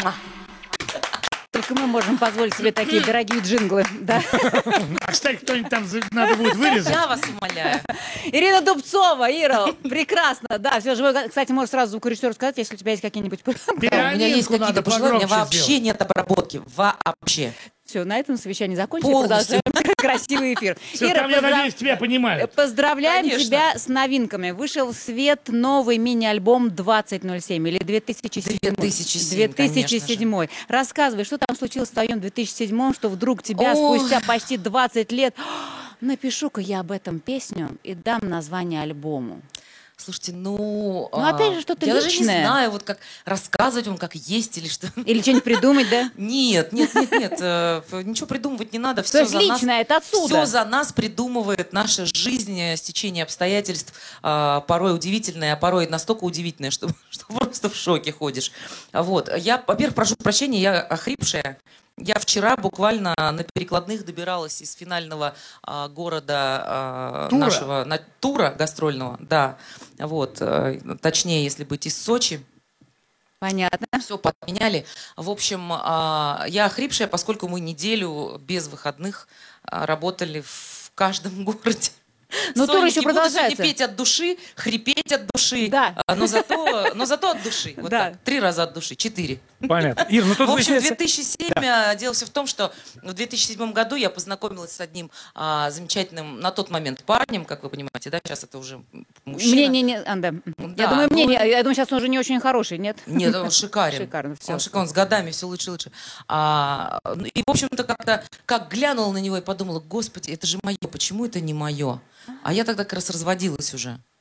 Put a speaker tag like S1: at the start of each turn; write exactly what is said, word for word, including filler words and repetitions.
S1: Только мы можем позволить себе такие дорогие джинглы, да.
S2: А, кстати, кто-нибудь там надо будет вырезать.
S3: Я вас умоляю.
S1: Ирина Дубцова, Ира, прекрасно, да, все же. Кстати, можешь сразу звукорежиссеру сказать, если у тебя есть какие-нибудь...
S3: Да, у меня есть
S2: Пианинку надо
S3: какие-то пожелания, у меня
S2: погромче
S3: вообще
S2: сделать.
S3: нет обработки. Вообще.
S1: Все, на этом совещание закончили,
S3: Полностью.
S1: продолжаем красивый эфир.
S2: Все,
S1: Ира,
S2: там, я
S1: поздрав-
S2: надеюсь, тебя понимают.
S1: Поздравляем
S3: Конечно.
S1: тебя с новинками. Вышел в свет новый мини-альбом двадцать ноль семь или две тысячи седьмой.
S3: две тысячи седьмой,
S1: две тысячи седьмой. Рассказывай, что там случилось в твоем две тысячи седьмом, что вдруг тебя
S3: Ой.
S1: спустя почти двадцать лет... Напишу-ка я об этом песню и дам название альбому.
S3: Слушайте, ну...
S1: Ну, опять же, что-то
S3: я даже не
S1: личное.
S3: знаю, вот как рассказывать вам, как есть или что.
S1: Или что-нибудь придумать, да?
S3: Нет, нет, нет, нет. э, Ничего придумывать не надо.
S1: То
S3: Все
S1: есть
S3: за нас.
S1: личное, это отсюда.
S3: Все за нас придумывает наша жизнь, э, стечение обстоятельств, а, порой удивительное, а порой настолько удивительное, что, что просто в шоке ходишь. А Вот. Я, во-первых, прошу прощения, я охрипшая. Я вчера буквально на перекладных добиралась из финального а, города а,
S2: Тура.
S3: нашего на, тура гастрольного, да, вот, э, точнее, если быть из Сочи.
S1: Понятно.
S3: Все подменяли. В общем, а, я охрипшая, поскольку мы неделю без выходных а, работали в каждом городе.
S1: Но тур
S3: Соня,
S1: еще
S3: не буду
S1: продолжается.
S3: сегодня петь от души, хрипеть от души,
S1: Да.
S3: а, но, зато, но зато от души. Вот
S1: Да.
S3: так. Три раза от души, четыре.
S2: Понятно. Ир, ну тут
S3: В общем,
S2: выясняется-
S3: две тысячи седьмой, дело все в том, что в две тысячи седьмом году я познакомилась с одним а, замечательным на тот момент парнем, как вы понимаете, да, сейчас это уже мужчина.
S1: Мнение не... а, да. Я
S3: Да,
S1: думаю,
S3: ну,
S1: мнение... Я думаю, сейчас он уже не очень хороший, нет?
S3: Нет, он шикарен.
S1: Шикарно, всё.
S3: Он шикарен, с годами все лучше и лучше. А, ну, и, в общем-то, как-то, как глянула на него и подумала, господи, это же мое, почему это не мое? А я тогда как раз разводилась уже.